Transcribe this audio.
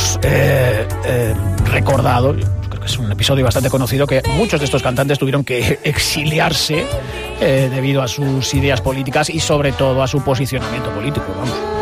hemos recordado, creo que es un episodio bastante conocido, que muchos de estos cantantes tuvieron que exiliarse debido a sus ideas políticas y sobre todo a su posicionamiento político, vamos.